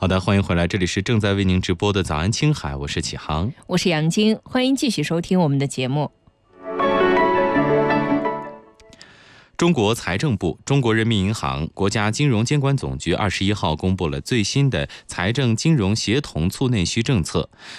好的，欢迎回来，这里是正在为您直播的早安青海，我是启航， 我是杨晶，欢迎继续收听我们的节目。 中国财政部、中国人民银行、国家金融监管总局21号公布了最新的财政金融协同促内需政策。